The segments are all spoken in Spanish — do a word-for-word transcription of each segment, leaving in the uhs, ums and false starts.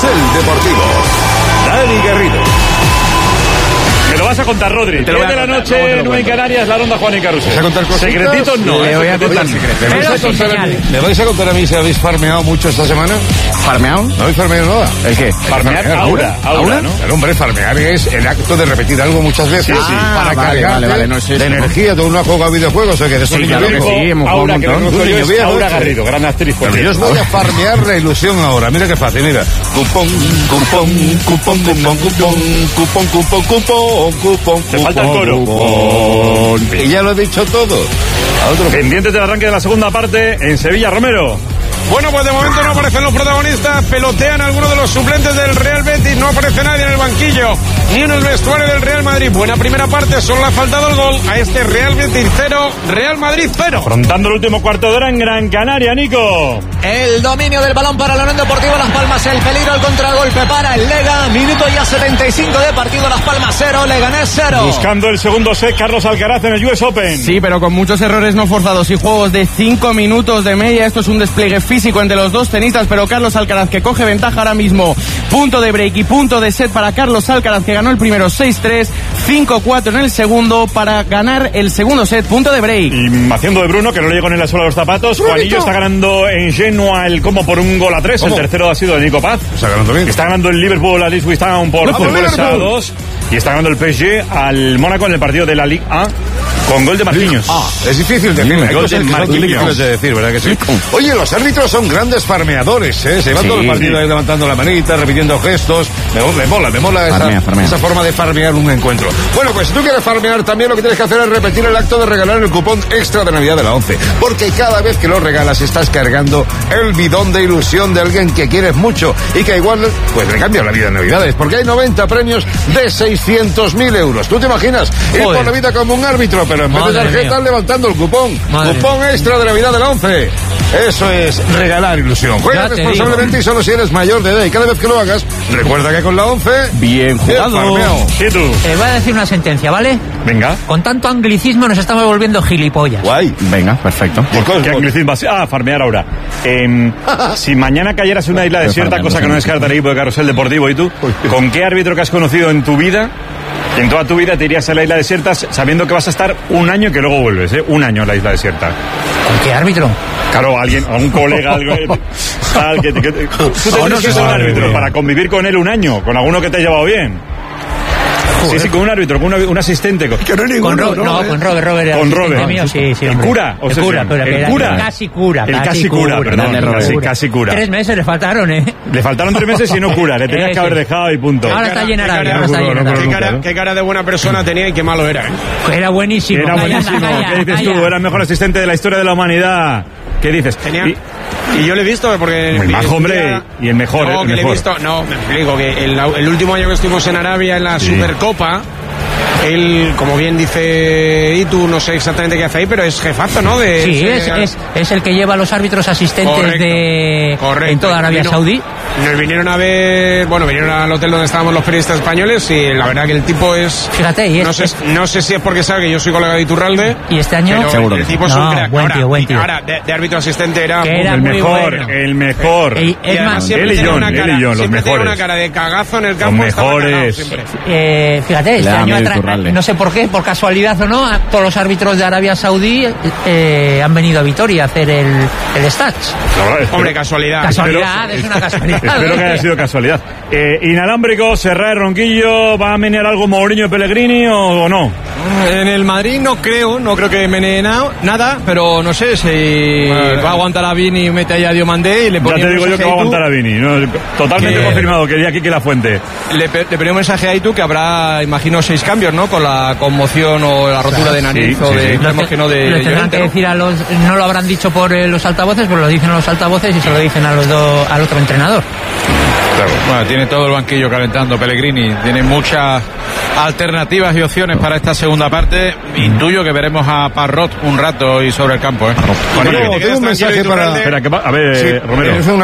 Carrusel Deportivo. Dani Garrido. Me lo vas a contar, Rodri. Te de la noche, nueve en Canarias, la ronda Juan y Carusel. ¿Vas a contar cositas? Secretitos no. Le voy a contar secretos. ¿Me vais a contar a mí si habéis farmeado mucho esta semana? ¿Farmeado? ¿No habéis farmeado nada? ¿El qué? Farmear, aura, aura, ¿no? El hombre, farmear es el acto de repetir algo muchas veces sí, sí. para Ah, vale, cargar vale, vale, no es eso, de ¿no? energía. Tú no has jugado a videojuegos, o que de esos Sí, niños claro que viejos. sí, hemos jugado Aura, un que montón. no conozco yo, es Niño Aura viejo. Garrido, gran actriz. por Pero yo os cierto. voy a farmear la ilusión ahora. Mira qué fácil, mira. Cupón, cupón, cupón, cupón, cupón, cupón, cupón, cupón, cupón. Te falta el coro. Y ya lo he dicho todo. A otro. Pendientes del arranque de la segunda parte en Sevilla, Romero. Bueno, pues de momento no aparecen los protagonistas, pelotean algunos de los suplentes del Real Betis, no aparece nadie en el banquillo, ni en el vestuario del Real Madrid. Buena primera parte, solo le ha faltado el gol a este Real Betis cero, Real Madrid cero. Afrontando el último cuarto de hora en Gran Canaria, Nico. El dominio del balón para la Unión Deportiva Las Palmas, el peligro, el contragolpe para el Lega, minuto ya setenta y cinco de partido, Las Palmas cero, Leganés cero. Buscando el segundo set, Carlos Alcaraz en el U S Open. Sí, pero con muchos errores no forzados y juegos de cinco minutos de media. Esto es un despliegue físico entre los dos tenistas, pero Carlos Alcaraz que coge ventaja ahora mismo. Punto de break y punto de set para Carlos Alcaraz, que ganó el primero seis tres, cinco cuatro en el segundo para ganar el segundo set. Punto de break. Y haciendo de Bruno, que no le llegó ni la suela a los zapatos. Brunito. Juanillo está ganando en Genoa el como por un gol a tres. ¿Cómo? El tercero ha sido de Nico Paz. Está ganando bien. Está ganando el Liverpool a Ipswich Town por ¡Vamos, dos goles a Liverpool! dos. Y está ganando el P S G al Mónaco en el partido de la Ligue A con gol de Marquinhos. Ah, es difícil decir. Hay Gol cosas de que son Marquinhos. difíciles de decir, ¿verdad que sí? Oye, los árbitros son grandes farmeadores, ¿eh? Se van Sí, todo el partido sí. ahí levantando la manita, repitiendo gestos. Me, me mola, me mola esa, Farmea, farmea. esa forma de farmear un encuentro. Bueno, pues si tú quieres farmear, también lo que tienes que hacer es repetir el acto de regalar el cupón extra de Navidad de la ONCE. Porque cada vez que lo regalas estás cargando el bidón de ilusión de alguien que quieres mucho y que igual pues le cambia la vida en Navidades. Porque hay noventa premios de seiscientos mil euros. ¿Tú te imaginas ir Joder. por la vida como un árbitro, pero en vez de Madre tarjetas mía. levantando el cupón? Madre Cupón extra de Navidad de la ONCE. Eso es regalar ilusión. Juega Ya te responsablemente y solo si eres mayor de edad. Y cada vez que lo hagas, recuerda que con la ONCE... Bien jugado. farmeado. ¿Y tú? Te voy a decir una sentencia, ¿vale? Venga. Con tanto anglicismo nos estamos volviendo gilipollas. Guay. Venga, perfecto. ¿Qué anglicismo? Ah, farmear ahora. Eh, si mañana cayeras en una isla desierta, cosa que no descarta el equipo de Carrusel Deportivo, ¿y tú? ¿Con qué árbitro que has conocido en tu vida, en toda tu vida, te irías a la isla desierta sabiendo que vas a estar un año que luego vuelves, ¿eh? Un año a la isla desierta. ¿Con qué árbitro? Claro, alguien, algún colega, algo, tal, que, que, que- tú tendrías que ser un árbitro para convivir con él un año, con alguno que te ha llevado bien. Sí, sí, con un árbitro, con un, un asistente. Con, Con Ro- no, con Robert, Robert. Con asistente Robert. mío, sí, sí, ¿El hombre. cura? O El sea, cura, sí, pero el que era cura. casi cura. El casi cura, perdón, Grande casi- Robert. casi cura. Tres meses le faltaron, ¿eh? Le faltaron tres meses y no cura, le tenías que Ese. haber dejado y punto. Ahora está llena qué Arabia, cara, ahora está no, llena no, Arabia. Qué nunca, cara, ¿no? qué cara de buena persona tenía y qué malo era, ¿eh? Era buenísimo. Era Calla, buenísimo. calla, ¿Qué dices tú? calla. Era el mejor asistente de la historia de la humanidad. ¿Qué dices? Tenía... Y- Y yo le he visto, porque... El más hombre y el mejor, No, el que le he mejor. visto... No, me explico, que el, el último año que estuvimos en Arabia en la Sí. Supercopa, él, como bien dice Itu, no sé exactamente qué hace ahí, pero es jefazo, ¿no? De, Sí, ese- es, es, es el que lleva a los árbitros asistentes Correcto, de correcto. en toda Arabia Vino- Saudí. Nos vinieron a ver, bueno, vinieron al hotel donde estábamos los periodistas españoles y la verdad que el tipo es... Fíjate, y no, es- sé, es- no sé si es porque sabe que yo soy colega de Iturralde. Y este año pero Seguro el que sí. tipo es un No, crack. buen ahora, tío, buen y tío. ahora de, de árbitro asistente era... Que era el muy mejor, bueno. el mejor. Y Y es además más, siempre él y tenía John, una él y cara, John, los siempre tenía mejores. una cara de cagazo en el campo. estaba mejores. cagado siempre. eh, fíjate, este Le da año miedo atra- Iturralde. no sé por qué, por casualidad o no, a- todos los árbitros de Arabia Saudí eh, han venido a Vitoria a hacer el, el stats. La verdad, espero- Hombre, casualidad. Casualidad, es una casualidad. Espero que haya sido casualidad. Eh, inalámbrico, Serra y Ronquillo, ¿va a menear algo Mourinho y Pellegrini o, o no? En el Madrid no creo, no creo que menee na- nada, pero no sé si va a aguantar a Vini y mete ahí a Diomandé y le Ya ponía te un digo yo mensaje que va a a Itu. aguantar a Vini. ¿no? Totalmente Que- confirmado, quería aquí que la fuente. Le, pe- le ponía un mensaje a Itu que habrá, imagino, seis cambios, ¿no? Con la conmoción o la rotura de nariz sí, o sí, de sí. esperemos que no de, Lo de tendrán Llorente, que ¿no? decir a los, no lo habrán dicho por eh, los altavoces, pero lo dicen a los altavoces y se lo dicen a los dos, al otro entrenador. Bueno, tiene todo el banquillo calentando Pellegrini, tiene muchas alternativas y opciones para esta segunda parte. Intuyo que veremos a Parrot un rato y sobre el campo, ¿eh? Tengo, tengo un mensaje para... Espera, que va- a ver, Sí, Romero. es una-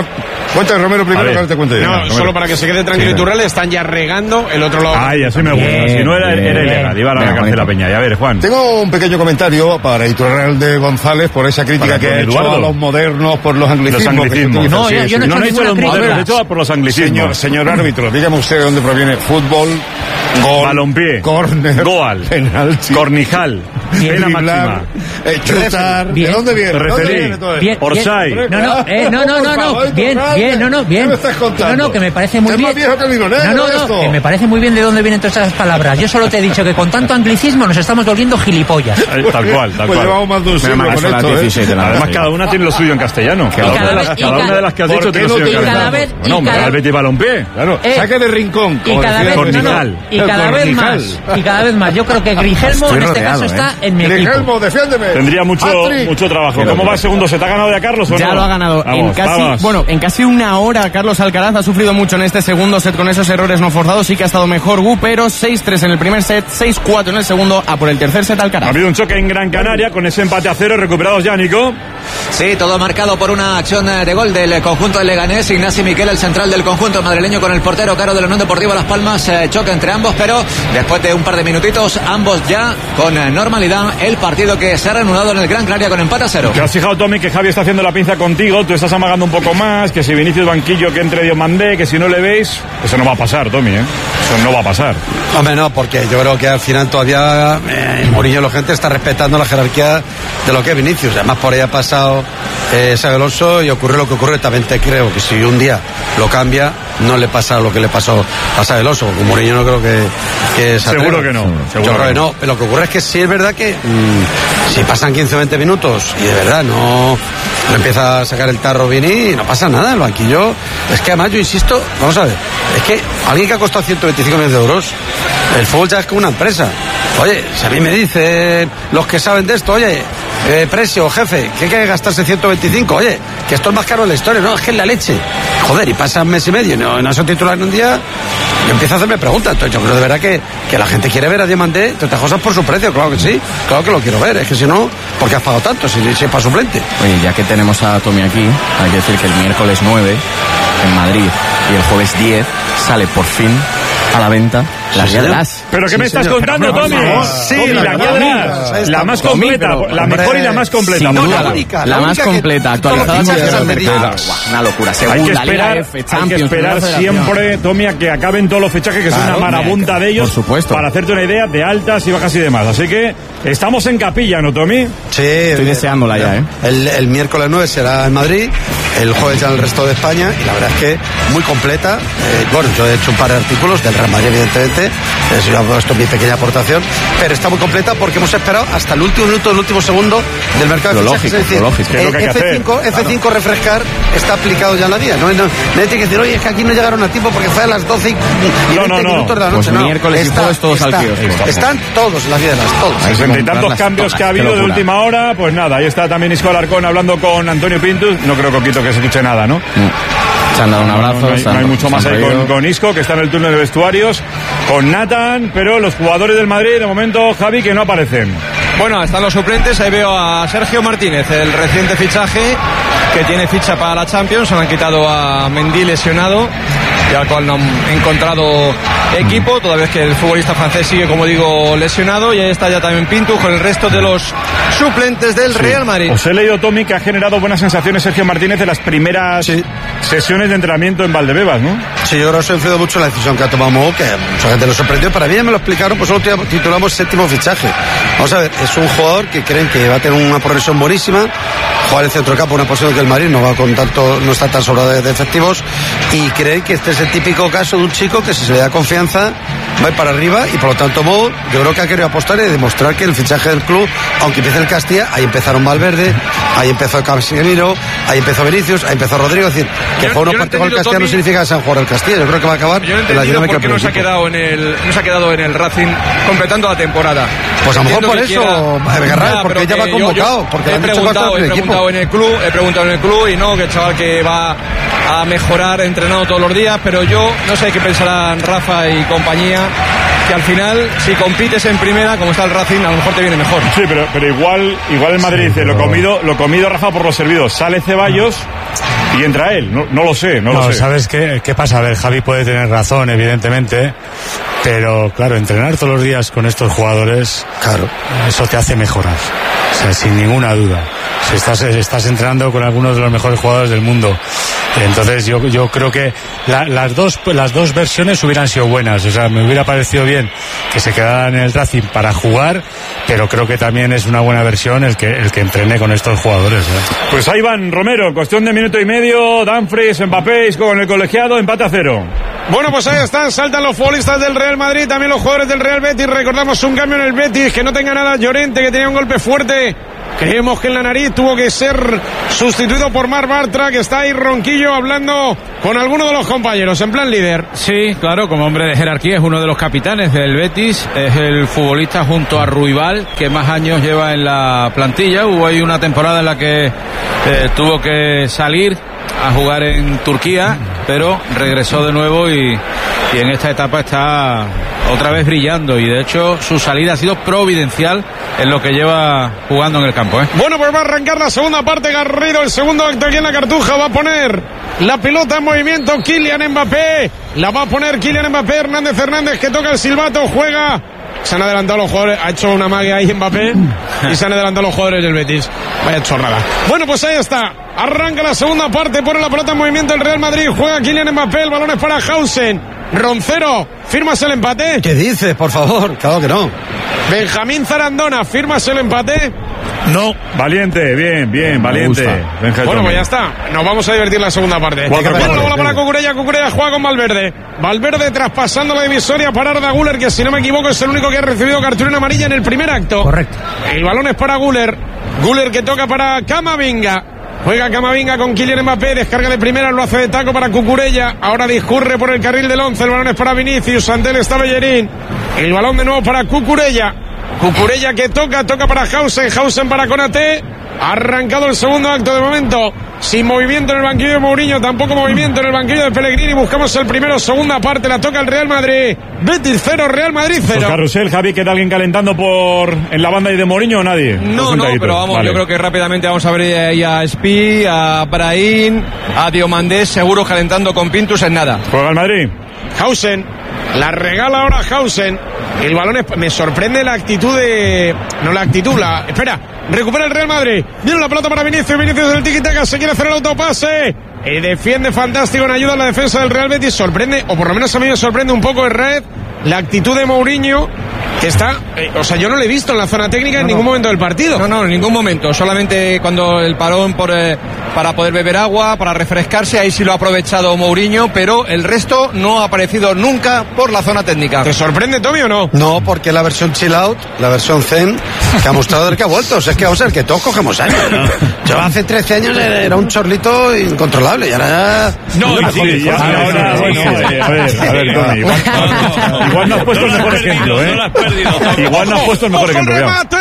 Cuéntame, Romero, primero, que ahora te cuento yo. No, Romero. solo para que se quede tranquilo, Sí, Iturralde, están ya regando el otro lado. Ay, así me gusta. Bien, Si no era, era bien. ilegal, iba a la Venga, cárcel la bonito. Peña. Y a ver, Juan. Tengo un pequeño comentario para Iturralde González por esa crítica Para que don ha hecho Eduardo. a los modernos por los Los anglicismos. que se anglicismos. utilizan. No, Sí, yo- yo sí. no he No hecho han hecho ninguna los crítica. modernos, de hecho, por los anglicismos. Señor, señor árbitro, dígame usted de dónde proviene fútbol, gol, Balompié, córner, Goal, penalti, Cornijal, pena driblar, máxima, eh, chutar. Bien. ¿De dónde viene? ¿De dónde Referí. viene todo esto? Bien, Orsay. bien. No, no, eh, no, no, no, no, Por bien, favor, bien, no, no, bien. ¿Qué me estás contando? No, no, que me parece muy Es bien. más viejo que el vino negro, No, no, no, esto. que me parece muy bien de dónde vienen todas esas palabras. Yo solo te he dicho que con tanto anglicismo nos estamos volviendo gilipollas. Eh, tal cual, tal Pues cual. llevamos más de un siglo Menos mal con que son esto, las ¿eh? diecisiete, la Además, verdad. cada una tiene lo suyo en castellano. Cada, cada una, de vez- las, y cada cada- una de las que has ¿por dicho qué tiene lo no suyo en te- y castellano. cada vez- y Bueno, hombre, cada- Real Betis y Balompié. Claro, Eh, saque de rincón. Y como cada decía vez, el no, no, Cornijal. y El cada vez Cornijal. más, y cada vez más. Yo creo que Grigelmo Estoy en este rodeado, caso ¿eh? está en mi equipo. Grigelmo, defiéndeme. Tendría mucho, Patrick. mucho trabajo. ¿Cómo va el segundo? ¿Se te ha ganado ya Carlos o no? Ya lo ha ganado. Vamos, en casi, vamos. bueno, en casi una hora Carlos Alcaraz ha sufrido mucho en este segundo set con esos errores no forzados. Sí que ha estado mejor Gu, pero seis tres en el primer set, seis cuatro en el segundo, a por el tercer set Ha Alcaraz. habido un choque en Gran Canaria con ese empate a cero recuperados ya, Nico. Sí, todo marcado por una acción eh, de gol del conjunto de Leganés. Ignacio Miquel, el central del conjunto madrileño, con el portero Caro de la Unión Deportiva Las Palmas. Eh, choque entre ambos, pero después de un par de minutitos, ambos ya con eh, normalidad. El partido que se ha reanudado en el Gran Canaria con empate a cero. Te has fijado, Tommy, que Javi está haciendo la pinza contigo. Tú estás amagando un poco más. Que si Vinicius banquillo, que entre Diomandé, que si no le veis. Eso no va a pasar, Tommy, ¿eh? Eso no va a pasar. Hombre, no, porque yo creo que al final todavía eh, Mourinho, la gente está respetando la jerarquía de lo que es Vinicius. Además, por ahí ha pasado eh, Xabi Alonso y ocurre lo que ocurre. También te creo que si un día lo cambia, no le pasa lo que le pasó a Xabi Alonso. Porque Mourinho no creo que, que se Seguro atreva. que no, Yo seguro creo que que no. Pero lo que ocurre es que sí es verdad que mmm, si pasan quince o veinte minutos y de verdad no, no empieza a sacar el tarro Vini, no pasa nada. El banquillo, es que además yo insisto, vamos a ver, es que alguien que ha costado ciento veinticinco millones de euros, el fútbol ya es como una empresa. Oye, si a mí me dicen los que saben de esto, oye, eh, precio, jefe, que hay que gastarse ciento veinticinco, oye, que esto es más caro en la historia, no, es que es la leche. Joder, y pasa un mes y medio y no, no son titular en un día, yo empiezo a hacerme preguntas. Entonces yo creo de verdad que, que la gente quiere ver a Diamandé, entre otras cosas, por su precio, claro que sí, claro que lo quiero ver, es que si no, ¿por qué has pagado tanto? Si, si es para suplente. Oye, ya que tenemos a Tommy aquí, hay que decir que el miércoles nueve en Madrid y el jueves diez sale por fin a la venta la guía de las. ¿Pero qué Sí, me estás señor. contando, Pero, Tommy? por favor. Sí, Tommy, la la guía de guía. las. Ahí La está. más Tommy, completa, pero, la hombre, mejor y la más completa. Sin por duda, favor. la, única, la la más única que- completa, actualizada todos los en fichajes tiempo han venido. real. Buah, una locura. Hay que Segunda, Liga esperar, F, hay que Champions, esperar Primera Federación. siempre, Tommy, a que acaben todos los fichajes, que es Claro, una marabunta de ellos, por supuesto. para hacerte una idea de altas y bajas y demás. Así que estamos en capilla, ¿no, Tommy? Sí, Estoy deseándola ya, ¿eh? El, el miércoles nueve será en Madrid, el jueves ya en el resto de España, y la verdad es que muy completa. Eh, bueno, yo he hecho un par de artículos del Real Madrid, evidentemente, eso ya esto es mi pequeña aportación, pero está muy completa porque hemos esperado hasta el último minuto, el último segundo del mercado de Lo fichajes. lógico, Es decir, lo lógico. Que es lo que hay que F cinco, hacer. F cinco refrescar está aplicado ya en la guía. No, no, nadie tiene que decir, oye, es que aquí no llegaron a tiempo porque fue a las doce y, y No, veinte no, no. minutos de la Pues noche. No, miércoles y está, jueves todos al está, kiosco. Están todos en la guía de las, todos. Hay que Sesenta y tantos comprarlas cambios que ha todas, habido qué de locura. última hora, pues nada, ahí está también Isco Alarcón hablando con Antonio Pintus. No creo, Coquito, que se escuche nada, ¿no? Se han dado un abrazo. No, no hay, se han- no hay mucho se más han ahí reído. con, con Isco, que está en el turno de vestuarios, con Nathan, pero los jugadores del Madrid, de momento, Javi, que no aparecen. Bueno, están los suplentes. Ahí veo a Sergio Martínez, el reciente fichaje que tiene ficha para la Champions. Se han quitado a Mendy lesionado y al cual no han encontrado equipo, toda vez que el futbolista francés sigue, como digo, lesionado. Y ahí está ya también Pintus con el resto de los suplentes del Real Madrid. Os he leído, Tommy, que ha generado buenas sensaciones Sergio Martínez en las primeras Sí. sesiones de entrenamiento en Valdebebas, ¿no? Sí, yo creo que eso ha influido mucho en la decisión que ha tomado Mou, que mucha gente lo sorprendió. Para mí ya me lo explicaron, pues solo titulamos séptimo fichaje. Vamos a ver, es un jugador que creen que va a tener una progresión buenísima, jugar el centrocampo, una posición que el Madrid no va con tanto, no está tan sobrado de, de efectivos, y creen que este es el típico caso de un chico que si se le da confianza va a ir para arriba, y por lo tanto Mou, yo creo que ha querido apostar y demostrar que el fichaje del club, aunque empiece el Castilla, ahí empezaron Valverde, ahí empezó Casemiro, ahí empezó Vinicius, ahí empezó Rodrigo, es decir, que Yo- jugar yo un no he partido con el entendido, Castilla no Tommy, significa que sean jugador del Castilla, yo creo que va a acabar Yo no he en la entendido dinámica por qué del no se ha equipo. quedado en el no se ha quedado en el Racing completando la temporada. Pues a lo mejor Entiendo por que eso, quiera- Bergarral, Ya, porque pero ya va que yo- convocado, yo porque he le han dicho que va a estar preguntado, en he el equipo. preguntado en el club, he preguntado en el club y no, que el chaval que va a mejorar entrenando todos los días, pero yo no sé qué pensarán Rafa y compañía, que al final si compites en primera como está el Racing a lo mejor te viene mejor. Sí, pero, pero igual, igual el Madrid dice, lo comido, lo comido, Rafa, por lo servido. Sale Ceballos y entra él. No, no lo sé, no, no lo sé. ¿Sabes qué, qué pasa? A ver, Javi puede tener razón, evidentemente, pero claro, entrenar todos los días con estos jugadores, claro, eso te hace mejorar, o sea, sin ninguna duda. Si estás, estás entrenando con algunos de los mejores jugadores del mundo, entonces yo, yo creo que la, las dos las dos versiones hubieran sido buenas. O sea, me hubiera parecido bien que se quedaran en el Racing para jugar, pero creo que también es una buena versión el que el que entrene con estos jugadores, ¿eh? Pues ahí van, Romero, cuestión de minuto y medio, Dumfries, Mbappé con el colegiado, empate a cero. Bueno, pues ahí están, saltan los futbolistas del Real Madrid, también los jugadores del Real Betis. Recordamos un cambio en el Betis, que no tenga nada Llorente, que tenía un golpe fuerte. Creemos que en la nariz tuvo que ser sustituido por Marc Bartra, que está ahí ronquillo hablando con alguno de los compañeros, en plan líder. Sí, claro, como hombre de jerarquía, es uno de los capitanes del Betis, es el futbolista junto a Ruibal que más años lleva en la plantilla. Hubo ahí una temporada en la que eh, tuvo que salir a jugar en Turquía, pero regresó de nuevo y, y en esta etapa está otra vez brillando, y de hecho su salida ha sido providencial en lo que lleva jugando en el campo, ¿eh? Bueno, pues va a arrancar la segunda parte, Garrido, el segundo acto aquí en la Cartuja. Va a poner la pelota en movimiento Kylian Mbappé, la va a poner Kylian Mbappé. Hernández Hernández, que toca el silbato, juega. Se han adelantado los jugadores, ha hecho una magia ahí Mbappé y se han adelantado los jugadores del Betis. Vaya chorrada. Bueno, pues ahí está, arranca la segunda parte, pone la pelota en movimiento el Real Madrid, juega Kylian Mbappé, el balón es para Hausen. Roncero, ¿firmas el empate? ¿Qué dices, por favor? Claro que no. Benjamín Zarandona, ¿firmas el empate? No. Valiente, bien, bien, valiente. Bueno, pues ya está. Nos vamos a divertir la segunda parte. Bueno, la bola para Cucurella. Cucurella juega con Valverde. Valverde traspasando la divisoria para Arda Güler, que si no me equivoco es el único que ha recibido cartulina amarilla en el primer acto. Correcto. El balón es para Güler. Güler que toca para Camavinga. Juega Camavinga con Kylian Mbappé, descarga de primera, lo hace de taco para Cucurella. Ahora discurre por el carril del once, el balón es para Vinicius, ante él está Bellerín. El balón de nuevo para Cucurella. Cucurella que toca, toca para Hausen, Hausen para Konaté. Ha arrancado el segundo acto de momento, sin movimiento en el banquillo de Mourinho, tampoco movimiento en el banquillo de Pellegrini. Buscamos el primero, segunda parte, la toca el Real Madrid. Betis cero, Real Madrid cero. Pues Carrusel, Javi, ¿queda alguien calentando por en la banda y de Mourinho o nadie? No, no, pero vamos, vale. Yo creo que rápidamente vamos a ver ahí a Spi, a Brahim, a Diomandés, seguro calentando con Pintus en nada. ¿Juega el Madrid? Hausen, la regala ahora Hausen. El balón es... Me sorprende la actitud de... No la actitud, la... Espera, recupera el Real Madrid. Viene la pelota para Vinicius, Vinicius del tiki-taka, se quiere hacer el autopase. Y defiende fantástico en ayuda a la defensa del Real Betis. Sorprende, o por lo menos a mí me sorprende un poco el Red, la actitud de Mourinho, que está, eh, o sea, yo no lo he visto en la zona técnica no, en ningún no. momento del partido. No, no, en ningún momento, solamente cuando el parón por, eh, para poder beber agua, para refrescarse, ahí sí lo ha aprovechado Mourinho, pero el resto no ha aparecido nunca por la zona técnica. ¿Te sorprende, Tommy, o no? No, porque la versión chill out, la versión zen, que ha mostrado el que ha vuelto. O sea, es que vamos a ver, que todos cogemos años. Yo hace trece años era un chorlito incontrolable y ahora ya... No, no sí, sí, ya, ahora, bueno, a ver, a ver, Tony, igual, igual no has puesto el mejor ejemplo, ¿eh? Igual no has puesto el mejor ejemplo. ¡Remate!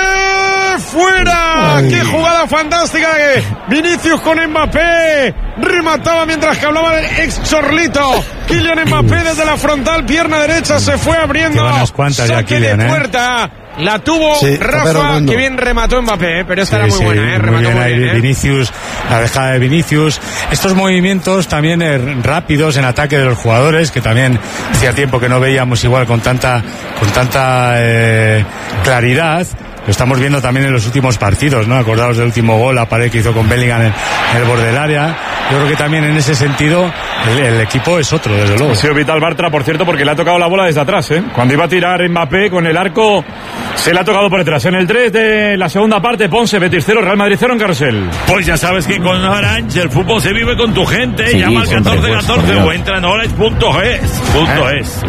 ¡Fuera! Ay. ¡Qué jugada fantástica! Que Vinicius con Mbappé remataba mientras que hablaba el ex chorlito. Kylian Mbappé desde la frontal, pierna derecha, se fue abriendo. Unas cuantas ya, Kylian, de puerta. ¿eh? La tuvo sí, Rafa, que bien remató Mbappé, pero esta sí, era muy sí, buena, ¿eh? Remató muy bien, muy bien, ¿eh? Vinicius, la dejada de Vinicius. Estos movimientos también eh, rápidos en ataque de los jugadores, que también hacía tiempo que no veíamos igual con tanta, con tanta eh, claridad. Lo estamos viendo también en los últimos partidos, ¿no? Acordaos del último gol, la pared que hizo con Bellingham en, en el borde del área. Yo creo que también en ese sentido el, el equipo es otro, desde luego. Ha sido vital Bartra, por cierto, porque le ha tocado la bola desde atrás, ¿eh? Cuando iba a tirar Mbappé con el arco, se le ha tocado por detrás. En el tres de la segunda parte, Ponce, Betis cero, Real Madrid cero en Carrusel. Pues ya sabes que con Orange el fútbol se vive con tu gente. Sí, llama al catorce catorce o entra en orange punto es. Punto ¿Eh? es.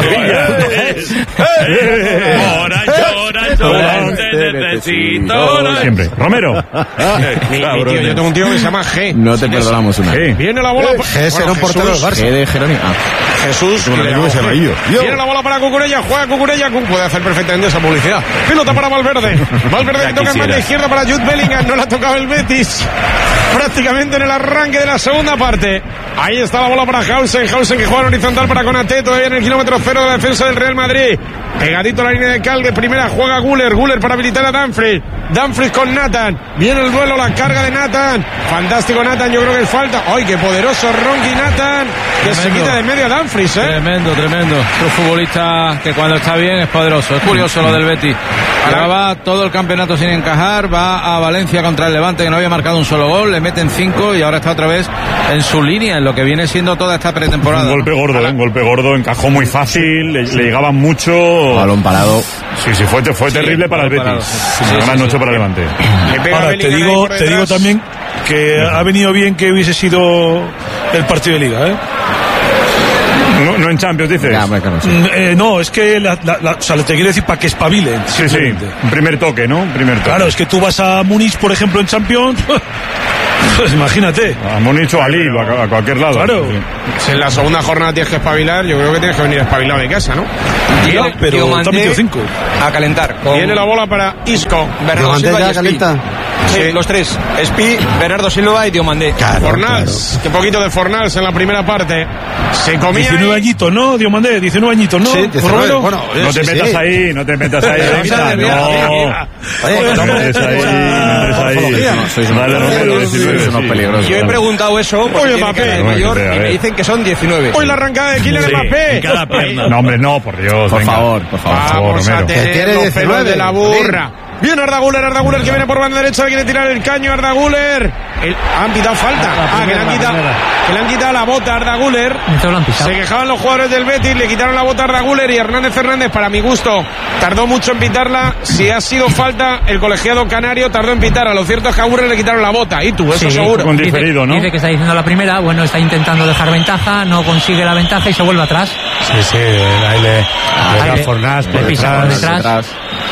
Orange, Orange, Orange, te necesito. Siempre. Romero. Mi, mi tío, yo tengo un tío que se llama G. No te perdonamos una. G. Viene la bola. G será un portero del Barça. G de Jerónimo. Jesús. Viene la bola para Cucurella, juega Cucurella. Puede hacer perfectamente esa publicidad. Pelota para Valverde. Valverde que toca en banda izquierda para Jude Bellingham. No la ha tocado el Betis. Prácticamente en el arranque de la segunda parte. Ahí está la bola para Hausen. Hausen que juega en horizontal para Konaté. Todavía en el kilómetro cero de la defensa del Real Madrid. Pegadito a la línea de cal de primera juega Güler. Güler para habilitar a Dumfries. Dumfries con Nathan. Viene el duelo, la carga de Nathan. Fantástico Nathan, yo creo que es falta. ¡Ay, qué poderoso Ronky Nathan! Que tremendo. Se quita de medio a Dumfries, ¿eh? Tremendo, tremendo. Es un futbolista que cuando está bien es poderoso. Es curioso lo del Betis. Llevaba todo el campeonato sin encajar. Va a Valencia contra el Levante, que no había marcado un solo gol. Le meten cinco y ahora está otra vez en su línea, en lo que viene siendo toda esta pretemporada. Un golpe gordo, ¿eh? Un golpe gordo. Encajó muy fácil. Le, le llegaban mucho. Balón parado. Sí, sí, fue, fue sí, terrible para el Betis. Sí, sí, gran sí, noche sí, para el Levante. Ahora, te digo, te digo también que ha venido bien que hubiese sido el partido de Liga, ¿eh? No, no en Champions, dices. Ya, bueno, sí. eh, no, es que la, la, la, o sea, te quiero decir para que espabilen. Sí, sí, un primer toque, ¿no? Un primer toque. Claro, es que tú vas a Múnich, por ejemplo, en Champions. Pues imagínate. A Múnich o a Lille, a, a cualquier lado. Claro. Sí. Si en la segunda jornada tienes que espabilar, yo creo que tienes que venir espabilado de casa, ¿no? Tío, no, pero está metido cinco. A calentar. Con... Viene la bola para Isco. Bernardo Silva y calenta. Sí, sí, los tres. Espi, Bernardo Silva y Diomandé. Claro, Fornals. Claro. Qué poquito de Fornals en la primera parte. Se comía. diecinueve añitos, ¿no? Diomandé, diecinueve añitos, ¿no? Sí, diecinueve. Bueno, no te sí, metas sí. ahí, no te metas ahí. No, no te metas ahí, no te metas ahí. Yo he preguntado eso porque tiene cara de mayor y me dicen que son diecinueve. Hoy la arrancada de Kylian Mbappé. No, hombre, no, por Dios. Por favor, por favor. Vamos a tener los pelos de la burra. Viene Arda Güler, Arda Güler que viene por banda derecha, quiere tirar el caño, Arda Güler. El, han pitado falta. Ah, que le han quitado, que le han quitado la bota a Arda Güler. Se quejaban los jugadores del Betis, le quitaron la bota a Arda Güler y Hernández Fernández, para mi gusto, tardó mucho en pitarla. Si ha sido falta, el colegiado canario tardó en pitarla. Lo cierto es que a Güler le quitaron la bota. Y tú, eso sí, seguro. Con diferido, ¿no? Dice que está diciendo la primera, bueno, está intentando dejar ventaja, no consigue la ventaja y se vuelve atrás. Sí, sí, ahí le, le da Fornás por detrás. detrás. detrás.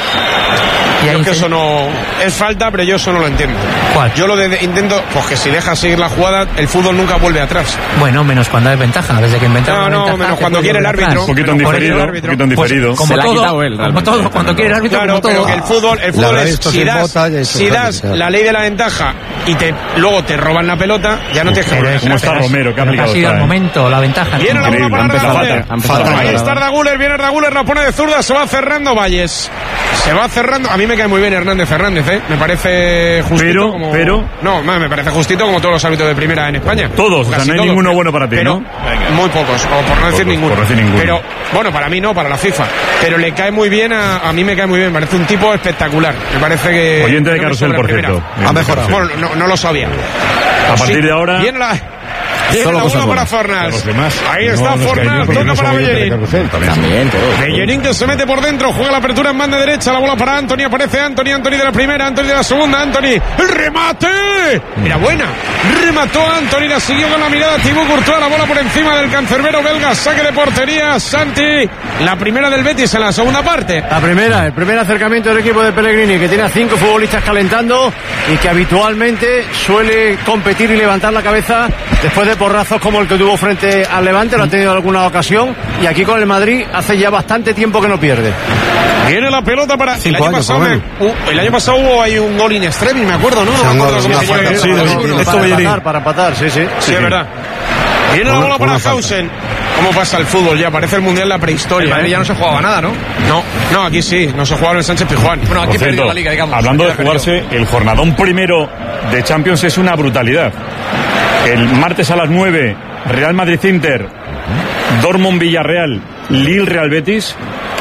Yo es que eso no es falta, pero yo eso no lo entiendo. ¿Cuál? Yo lo de, de, intento, pues que si dejas seguir la jugada, el fútbol nunca vuelve atrás. Bueno, menos cuando hay ventaja, desde que inventaron No, no, ventaja, menos cuando quiere el árbitro. Un poquito en diferido, un poquito en diferido. Pues, como, todo, él, como todo, cuando quiere el árbitro, claro, como pero todo. que el fútbol, el fútbol es, si das, si das la ley de la ventaja y te luego te roban la pelota, ya no tienes que volver. ¿Cómo está Romero? ¿Qué ha aplicado? Ha sido el momento, la ventaja. Viene la bola para Arda. Ahí está Arda Güler, viene Arda Güler, la pone de zurda, se va cerrando Valles. Se va cerrando. A mí me cae muy bien Hernández Fernández, ¿eh? Me parece justito. Pero, como... pero. No, me parece justito como todos los árbitros de primera en España. Todos, o sea, no hay todos, ninguno bueno para ti, pero, ¿no? Muy pocos, o por no decir pocos, ninguno. Por decir ninguno. Pero, bueno, para mí no, para la FIFA. Pero le cae muy bien, a, a mí me cae muy bien. Me parece un tipo espectacular. Me parece que. Oyente de Carrusel, por cierto. Ha mejorado. Bueno, no, no lo sabía. A partir de ahora. Viene la. Viene la bola para Fornals. Ahí está no, Fornals, toca no para Bellerín. También, Bellerín que se mete por dentro, juega la apertura en banda derecha, la bola para Anthony, aparece Anthony, Anthony de la primera, Anthony de la segunda, Anthony, ¡el remate! Era buena, remató Anthony, la siguió con la mirada Thibaut Courtois, la bola por encima del cancerbero belga, saque de portería, Santi, la primera del Betis en la segunda parte. La primera, el primer acercamiento del equipo de Pellegrini, que tiene a cinco futbolistas calentando y que habitualmente suele competir y levantar la cabeza después de porrazos como el que tuvo frente al Levante, lo ha tenido en alguna ocasión, y aquí con el Madrid hace ya bastante tiempo que no pierde. Viene la pelota para el año, años, pasado me, uh, el año pasado hubo ahí un gol in extremis, me acuerdo, ¿no? No me acuerdo cómo se llama. Sí, sí, para empatar, para empatar, sí, sí. Sí, es verdad. Viene la bola para Hausen. ¿Cómo pasa el fútbol ya? Parece el Mundial la prehistoria. En ¿eh? Ya no se jugaba nada, ¿no? No, no, aquí sí, no se jugaba en el Sánchez Pizjuán. Bueno, aquí perdió la Liga, digamos. Hablando de jugarse, el jornadón primero de Champions es una brutalidad. El martes a las nueve, Real Madrid-Inter, Dortmund-Villarreal, Lille-Real Betis,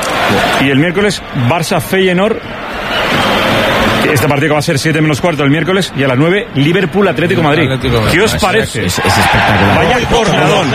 y el miércoles Barça-Feyenoord. Este partido va a ser siete menos cuarto el miércoles, y a las nueve Liverpool Atlético Madrid. ¿Qué os parece? Es, es espectacular. Vaya jornadón.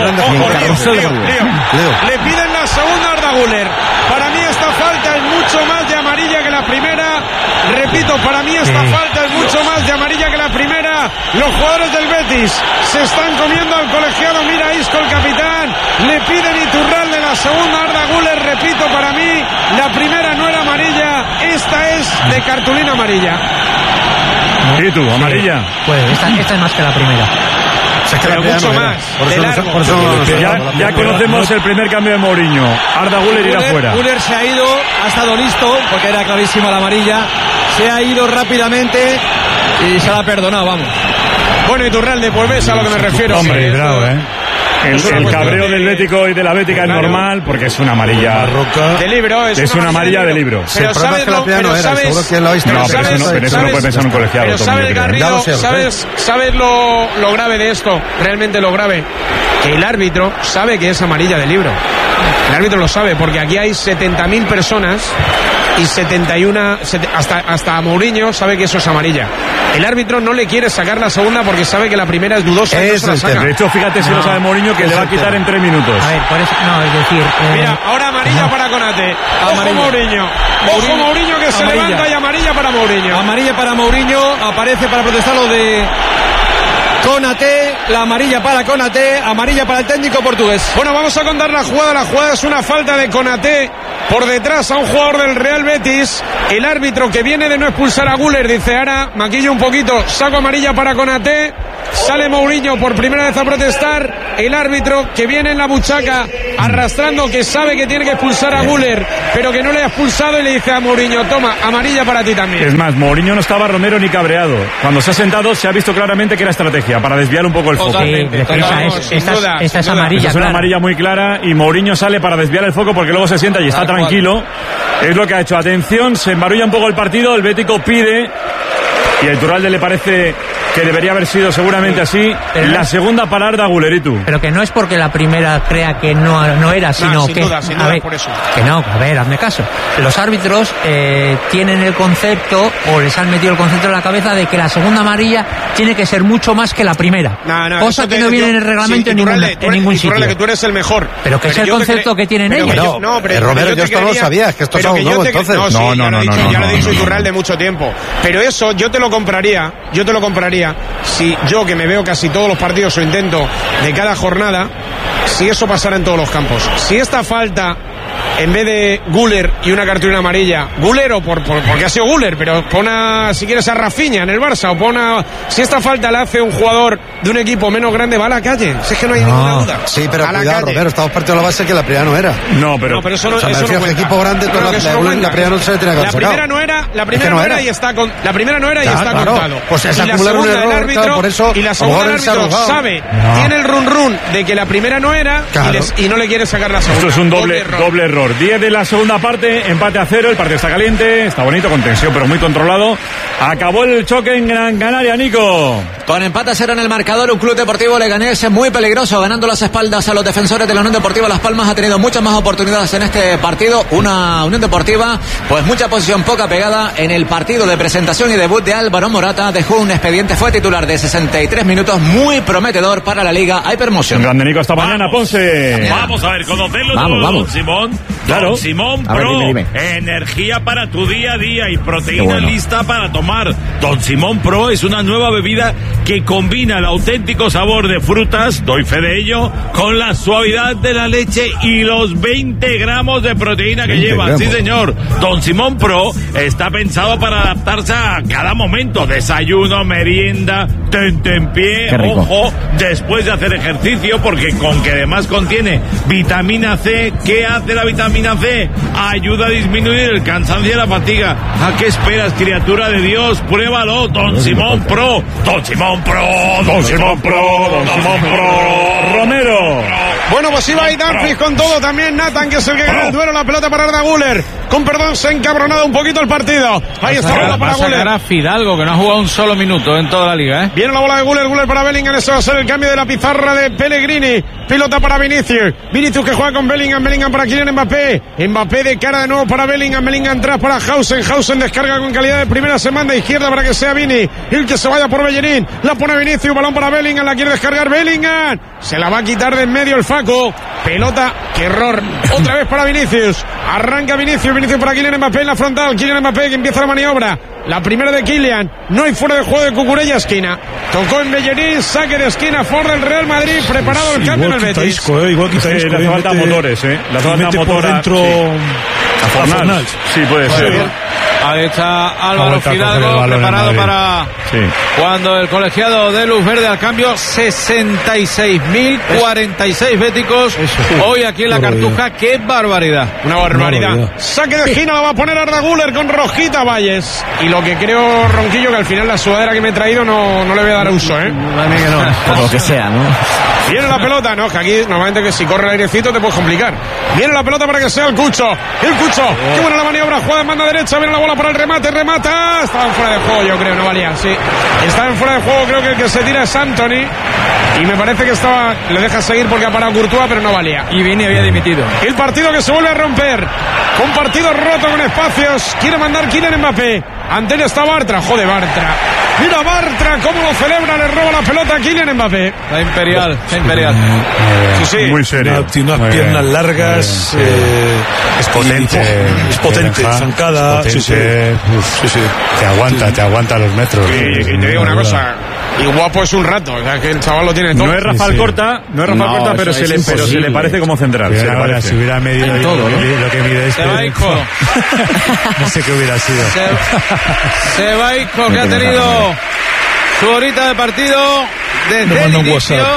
Le piden la segunda a Arda Güler. Para mí esta falta es mucho más de amarilla que la primera. Repito, para mí esta sí. falta es mucho más de amarilla que la primera. Los jugadores del Betis se están comiendo al colegiado. Mira Isco, el capitán. Le piden Iturralde la segunda a Arda Güler. Repito, para mí la primera no era amarilla. Esta es de cartulina amarilla. ¿Y tú, amarilla? Pues esta, esta es más que la primera. Se queda mucho más. Por eso, no, por eso no, ya ya conocemos el primer cambio de Mourinho. Arda Güler irá fuera. Güler se ha ido, ha estado listo, porque era clarísima la amarilla. Se ha ido rápidamente y se la ha perdonado, vamos. Bueno, Iturralde, pues ves a lo que me refiero. Hombre, bravo, ¿eh? El, Es una el cuestión cabreo de- del Bético y de la Bética Claro. es normal porque es una amarilla. De libro, es, Es una amarilla de libro. Pero Sí, el problema sabes es que la lo- primera pero no era, sabes- seguro que lo habéis No, pero pero eso no, sabes- pero eso no puede pensar un colegiado. Pero Tommy, sabes, yo creo. Ya Garrido, lo sé, lo sé. sabes, sabes lo, lo grave de esto, realmente lo grave, que el árbitro sabe que es amarilla de libro. El árbitro lo sabe, porque aquí hay setenta mil personas y setenta y uno, sete- hasta, hasta Mourinho sabe que eso es amarilla. El árbitro no le quiere sacar la segunda porque sabe que la primera es dudosa y no se la saca. De hecho, fíjate si lo sabe Mourinho que le va a quitar en tres minutos. A ver, por eso, no, es decir... eh, Mira, ahora amarilla para Conate. Ojo Mourinho. Ojo Mourinho que se Amarilla. levanta y amarilla para Mourinho. Amarilla para Mourinho, aparece para protestar lo de Konaté, la amarilla para Konaté, amarilla para el técnico portugués. Bueno, vamos a contar la jugada. La jugada es una falta de Konaté por detrás a un jugador del Real Betis. El árbitro que viene de no expulsar a Güler dice, ahora maquillo un poquito, saco amarilla para Konaté. Sale Mourinho por primera vez a protestar. El árbitro que viene en la buchaca arrastrando, que sabe que tiene que expulsar a Güler, pero que no le ha expulsado, y le dice a Mourinho, toma, amarilla para ti también. Es más, Mourinho no estaba Romero ni cabreado. Cuando se ha sentado se ha visto claramente que era estrategia, para desviar un poco el foco. Totalmente, esa totalmente. es, Sin esta, duda, esta es sin duda. amarilla, Esa es una clara. amarilla muy clara y Mourinho sale para desviar el foco porque luego se sienta y está Tal tranquilo. Es lo que ha hecho. Atención, se embarulla un poco el partido, el Bético pide y el Turralde le parece que debería haber sido seguramente así. Pero La no- segunda para Arda Guleritu. Pero que no es porque la primera crea que no, no era, sino sin que... duda, sin a duda, ver, por eso. que no, a ver, hazme caso. Los árbitros eh, tienen el concepto, o les han metido el concepto en la cabeza, de que la segunda amarilla tiene que ser mucho más que la primera. No, no, cosa eso que te- no viene yo- en el reglamento sí, en, y ninguna- Turralde, tú en eres- ningún y Turralde, sitio. que tú eres el mejor. Pero que es el yo te concepto cre- que tienen pero ellos. yo- no, pero, Eh, Romero, yo te yo esto no lo creería- sabía, es que esto es pero algo que yo nuevo, te- entonces. No, sí, No, no, ya lo no, ha dicho, no, ya lo ha no, dicho no, no. Iturralde mucho tiempo. Pero eso yo te lo compraría, yo te lo compraría si yo, que me veo casi todos los partidos o intento de cada jornada, si eso pasara en todos los campos. Si esta falta, en vez de Güler y una cartulina amarilla, Güler o por, por- porque ha sido Güler, pero pon a, si quieres, a Rafinha en el Barça, o pon a, si esta falta la hace un jugador de un equipo menos grande, va a la calle. Si es que no hay ninguna duda. Sí, pero a la cuidado, calle. Romero, estamos partiendo de la base que la primera no era. No, pero, No, pero eso no, O sea, me eso no refiero que cuenta. equipo grande, toda Creo la- que eso la- no la cuenta. primera no se le tiene que haber La sacado. primera no era, la primera que no no era era. y está con, la primera no era y Ya, está claro. contado. Pues es y la acumular un segunda el error, árbitro, claro, por eso, y la a lo segunda mejor el él se ha árbitro arrogado. sabe, No. tiene el run run de que la primera no era y, Claro. les- y no le quiere sacar la segunda. esto es un doble, error. doble error. diez de la segunda parte, empate a cero, el partido está caliente, está bonito, con tensión, pero muy controlado. Acabó el choque en Gran Canaria, Nico. Con empate a cero en el marcador, un Club Deportivo Leganés muy peligroso, ganando las espaldas a los defensores de la Unión Deportiva Las Palmas. Ha tenido muchas más oportunidades en este partido. Una Unión Deportiva, pues mucha posición, poca pegada. En el partido de presentación y debut de Álvaro Morata, dejó un expediente, fue titular de sesenta y tres minutos, muy prometedor para la Liga Hypermotion. Grande, Nico, hasta mañana, Ponce. Vamos a ver, conocerlo Vamos, todo, vamos. don Simón. Claro. Don Simón A ver, Pro. dime, Energía para tu día a día y proteína Qué bueno. lista para tomar. Don Simón Pro es una nueva bebida que combina el auténtico sabor de frutas, doy fe de ello, con la suavidad de la leche y los veinte gramos de proteína que veinte lleva. gramos. Sí, señor. Don Simón Pro está pensado para adaptarse a cada momento. Desayuno, merienda, tentempié, Qué rico. ojo, después de hacer ejercicio, porque con que además contiene vitamina C. ¿Qué hace la vitamina C? Ayuda a disminuir el cansancio y la fatiga. ¿A qué esperas, criatura de Dios? Pruébalo, Don Simón Pro. Don Simón Pro. Don Simón Pro. Don Simón Pro. Romero. Bueno, pues iba ahí Danfries con todo, también Nathan, que es el que gana el duelo, la pelota para Arda Güler. Con perdón, se ha encabronado un poquito el partido. Ahí está la bola Va para a sacar Güler. a Fidalgo, que no ha jugado un solo minuto en toda la liga, ¿eh? Viene la bola de Güler, Güler para Bellingham, ese va a ser el cambio de la pizarra de Pellegrini. Pilota para Vinicius. Vinicius que juega con Bellingham, Bellingham para Kylian Mbappé. Mbappé de cara de nuevo para Bellingham, Bellingham atrás para Hausen. Hausen descarga con calidad de primera, se manda a izquierda para que sea Vini. El que se vaya por Bellerín. La pone Vinicius, balón para Bellingham, la quiere descargar Bellingham. Se la va a quitar de en medio el Faco. Pelota, qué error. Otra vez para Vinicius. Arranca Vinicius, Vinicius para Kylian Mbappé en la frontal. Kylian Mbappé que empieza la maniobra. La primera de Kylian. No hay fuera de juego de Cucurella, esquina. Tocó en Bellerín, saque de esquina, Ford del Real Madrid. Preparado el cambio en Igual el quita Betis. Isco, eh, igual quita Sí, Isco. le hace eh, falta mete- motores, eh. Le hace falta mete por motor a- dentro sí. a Fornals. Fornals. Sí, puede Muy ser. bien. Ahí está Ha Álvaro vuelto a coger el Fidalgo, balón en preparado Madrid. para Sí. cuando el colegiado de Luz Verde al cambio. Sesenta y seis mil cuarenta y seis béticos hoy aquí en la Cartuja. ¡Qué barbaridad! Una barbaridad. Barbaridad. Saque de esquina la va a poner Arda Güler con Rojita Valles. Y lo que creo, Ronquillo, que al final la sudadera que me he traído no, no le voy a dar uso, ¿eh? Por lo que sea, ¿no? Viene la pelota, no, que aquí normalmente que si corre el airecito te puedes complicar. Viene la pelota para que sea el Cucho. El Cucho, qué buena la maniobra, jugada en banda derecha, viene la bola para el remate, remata. Estaba fuera de juego, yo creo, no valía, sí. Está en fuera de juego, creo que el que se tira es Anthony. Y me parece que estaba, le deja seguir porque ha parado Courtois, pero no valía. Y Vini había dimitido. El partido que se vuelve a romper. Un partido roto con espacios. Quiere mandar Kylian Mbappé. Ante él está Bartra. Joder, Bartra. Mira Bartra cómo lo celebra. Le roba la pelota a Kylian Mbappé. La Imperial, la Imperial. Sí, sí. Muy serio. Tiene unas Muy piernas bien. largas. Eh, Es potente. y- es potente, Deja, zancada. es Sí, sí. potente, uf, Sí, sí. Te aguanta, te aguanta los metros. Y, y te digo una cosa. Y guapo es un rato. O sea, que el chaval lo tiene todo. No es Rafael Sí, sí. Corta, no es Rafael No, Corta, pero eso se, es le, pero se le imposible. parece como central. Si Se le hubiera, parece. si hubiera medido En yo todo, lo, ¿no? que, lo que mide este, Se va Isco. no sé qué hubiera sido. Se, se va Isco, que ha tenido su horita de partido desde Me el manda un inicio. WhatsApp.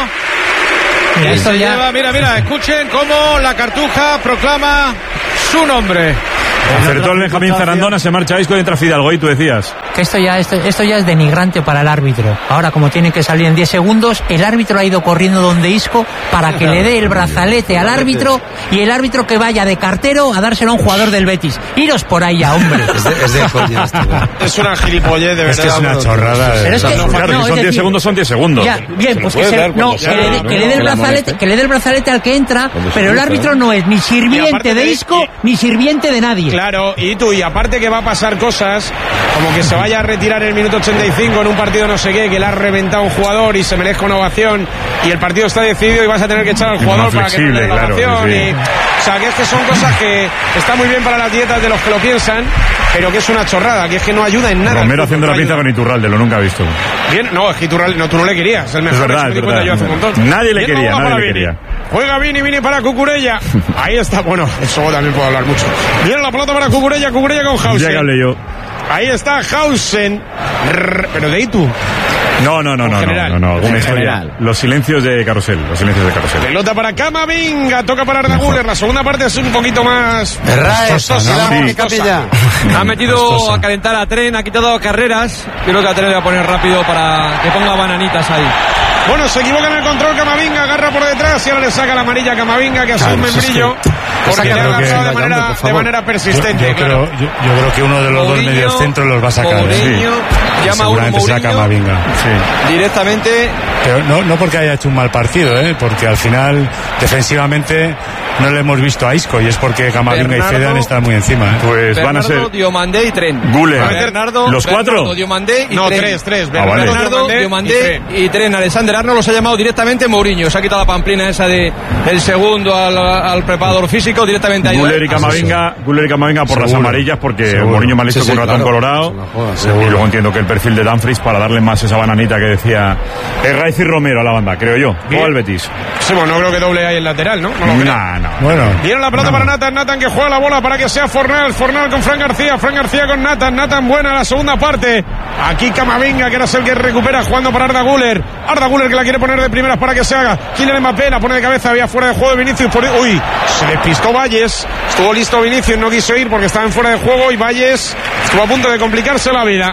Y Esto se ya- lleva, mira, mira, escuchen cómo la Cartuja proclama su nombre. Acertó el Benjamín Zarandona, se marcha Isco y entra Fidalgo. Y tú decías. Que esto ya, esto, esto ya es denigrante para el árbitro. Ahora, como tiene que salir en diez segundos, el árbitro ha ido corriendo donde Isco para que le dé el brazalete al árbitro y el árbitro que vaya de cartero a dárselo a un jugador del Betis. Iros por ahí ya, hombre. Es de, es de coña esto, güey. Es una gilipollez, de verdad. Es que es una chorrada. de Pero es que- verdad. Claro, no, que es son diez decir- segundos, son diez segundos. Ya, bien, pues que, puede se- dar no, cuando que, sea, le, dé- ¿no? que le dé el Que la brazalete, moleste. que le dé el brazalete al que entra, pero el árbitro no es ni Y sirviente aparte de de- Isco y- ni sirviente de nadie. Claro, y tú, y aparte que va a pasar cosas, como que se vaya a retirar en el minuto ochenta y cinco en un partido no sé qué, que le ha reventado un jugador y se merezca una ovación, y el partido está decidido y vas a tener que echar al Y jugador más para que no le dé la flexible, claro, ovación. sí, sí. y- o sea, que es que son cosas que está muy bien para las dietas de los que lo piensan, pero que es una chorrada, que es que no ayuda en nada. Romero haciendo No la pinza ayuda. con Iturralde, lo nunca he visto. Bien, no, es que Iturralde- no, tú no le querías, el mejor, Es verdad, eso me di es cuenta verdad. yo hace un montón. Nadie le Bien, quería, vamos nadie para le Vini. quería. Juega Vini, Vini para Cucurella. Ahí está, bueno, eso también puedo hablar mucho. Viene la pelota para Cucurella, Cucurella con Hausen. Ya que hablé yo. Ahí está Hausen. Rrr, pero de Itu. No, no, no, En no, no, general. no, no, alguna En historia. general. Los silencios de Carrusel, los silencios de Carrusel. Pelota para Camavinga. Toca para Arda Güler. La segunda parte es un poquito más. Erraes, costosa, ¿no? ¿no? Que cambie ya. Ha metido a calentar a Tren, ha quitado carreras. Creo que a Tren le va a poner rápido para que ponga bananitas ahí. Bueno, se equivoca en el control Camavinga. Agarra por detrás y ahora le saca la amarilla a Camavinga, que ha sido un Claro, si es membrillo. que- Porque le ha creo que- lanzado de Hombre, manera, por de favor. manera Yo, persistente. yo claro. creo, yo, yo creo que uno de los dos Mourinho, medios centros los va a sacar. ¿eh? Mourinho, Sí. llama a uno Seguramente será Mourinho. Camavinga. Sí. Directamente. Pero no, no porque haya hecho un mal partido, ¿eh? Porque al final, defensivamente, no le hemos visto a Isco y es porque Camavinga Bernardo- y Fede han estado muy encima. ¿eh? Pues van a Bernardo, ser Diomandé y Tren. Güler. Bernardo, ¿Los cuatro? Bernardo, Diomandé y No, Tren. tres, tres. Ah, vale. Bernardo, Diomandé Diomandé y y Tren. Alexander Arnold los ha llamado directamente Mourinho. Se ha quitado la pamplina esa de el segundo al, al preparador físico directamente ahí. Guller y Camavinga, Guller y Camavinga por las Seguro. amarillas, porque Seguro. Mourinho me ha listo Sí, sí, con un ratón claro. colorado. Se la juega, Y seguro. luego entiendo que el perfil de Dumfries para darle más esa bananita que decía Herraiz y Romero a la banda, creo yo. O al Betis. Sí, bueno, no creo que doble ahí el lateral, ¿no? No lo creo. Nah, no. Bueno, Viene la pelota no. para Nathan, Nathan que juega la bola para que sea Fornal, Fornal con Fran García, Fran García con Nathan, Nathan buena la segunda parte. Aquí Camavinga, que era el que recupera jugando para Arda Güler. Arda Güler que la quiere poner de primeras para que se haga. Kylian Mbappé la pone de cabeza, había fuera de juego de Vinicius. Por... Uy, se despistó Valles. Estuvo listo Vinicius, no quiso ir porque estaba en fuera de juego y Valles estuvo a punto de complicarse la vida.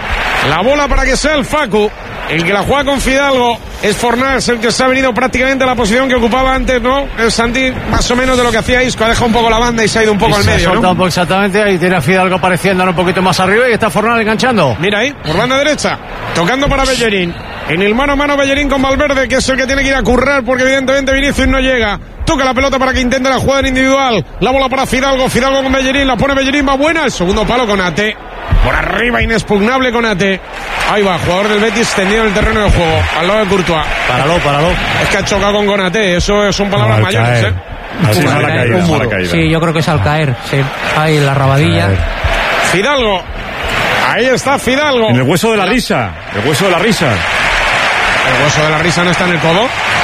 La bola para que sea el Facu. El que la juega con Fidalgo es Fornals, el que se ha venido prácticamente a la posición que ocupaba antes, ¿no? El Santi, más o menos de lo que hacía Isco, ha dejado un poco la banda y se ha ido un poco Y al se ha medio, soltado ¿no? un poco exactamente, ahí tiene a Fidalgo apareciendo ahora un poquito más arriba y está Fornal enganchando. Mira ahí, por banda derecha, tocando para Bellerín. En el mano a mano Bellerín con Valverde, que es el que tiene que ir a currar porque evidentemente Vinicius no llega. Toca la pelota para que intente la jugada en individual. La bola para Fidalgo, Fidalgo con Bellerín, la pone Bellerín, va buena. El segundo palo con Ate. Por arriba, inexpugnable con Ate. Ahí va, jugador del Betis tendido en el terreno de juego, al lado de Courtois. Páralo, páralo. Es que ha chocado con Konate, eso son palabras Al mayores, caer. ¿eh? Al Sí, caer. mala caída, mala caída. Sí, yo creo que es al caer. Sí, ahí en la rabadilla. Fidalgo. Ahí está Fidalgo. En el hueso de la risa. El hueso de la risa. El hueso de la risa no está en el codo.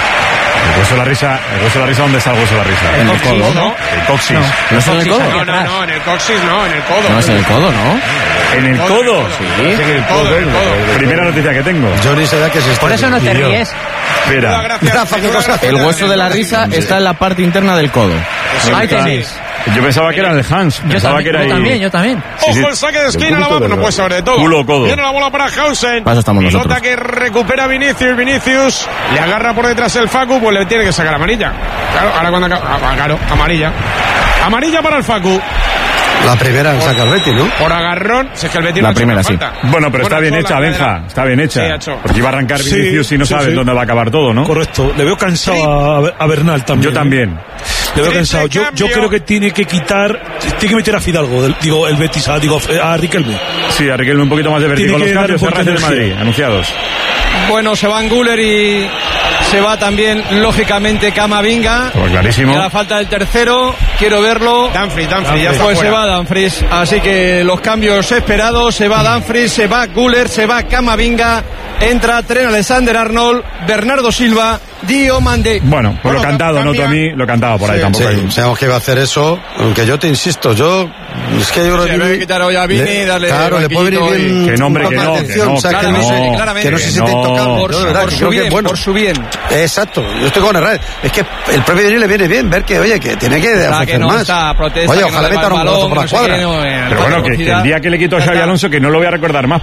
El hueso de la risa. El hueso de la risa, ¿dónde está el hueso de la risa? En el codo, ¿no? El coxis. ¿No es en el codo? No, no, no, en el coxis no, en el codo. No es en el codo, ¿no? En el codo. Sí, en el codo, en el codo. Primera noticia que tengo. Johnny se da que se está. Por eso no te ríes. Espera. Gracias, Rafa, ¿qué cosa? El hueso de la risa está en la parte interna del codo. Eso Ahí está. tenéis. Yo pensaba que era el Hans. Yo Pensaba también, que era yo ahí. también, yo también. Ojo sí. el saque de esquina, Un la poquito vamos, de no puede saber de todo. culo, codo. Viene la bola para Hausen. Para eso estamos Pilota nosotros. que recupera Vinicius, Vinicius le agarra por detrás el Facu, pues le tiene que sacar amarilla. Claro, ahora cuando acaba, ah, claro, amarilla. Amarilla para el Facu. La primera saca el Betis, ¿no? Por agarrón, si es que el Betis La no ha hecho primera, una sí. falta. Bueno, pero está bien Buena hecha, sola, Benja. cadera. Está bien hecha. Sí, ha hecho. Porque iba a arrancar Sí, Vinicius y no sí, saben sí. dónde va a acabar todo, ¿no? Correcto. Le veo cansado a, a Bernal también. Yo también. Le veo Triple cansado. Yo, yo cambio. creo que tiene que quitar, tiene que meter a Fidalgo, del- digo, el Betis, a, digo, a Riquelme. Sí, a Riquelme un poquito más de vértigo. Tiene Los que dar cambios un en poquito Real de de Madrid, energía. anunciados. Bueno, se van Guller y se va también, lógicamente, Camavinga. Pues clarísimo. Y a la falta del tercero, quiero verlo. Dumfries, Dumfries, ya está Pues se fuera. va Dumfries. Así que los cambios esperados, se va Dumfries, se va Guller, se va Camavinga, entra Trent Alexander-Arnold, Bernardo Silva, Diomande. Bueno, pues lo cantado, ¿no, Tommy? Lo cantado por ahí Sí, tampoco. sí, hay- sabemos que iba a hacer eso, aunque yo te insisto, yo es que yo creo Sí, que había Vini- que quitar hoy a Vini, le- darle claro, le puede venir banquillito bien y- Que no, hombre, un que poco no, de que atención, no, o sea, que no claramente, se, claramente, que no se que siente no. intocable. Por, Yo, de su- verdad, por que su creo que bien, es bueno. por su bien. Exacto, yo estoy con Herrera. Es que el propio Vini le viene bien ver que, oye, que tiene que Está, ofrecer que no más. está, protesta, Oye, que no ojalá le va metan el un brazo balón, por la no sé cuadra. qué, no, eh, Pero bueno, que, que el día que le quito a Xavi Alonso, que no lo voy a recordar más,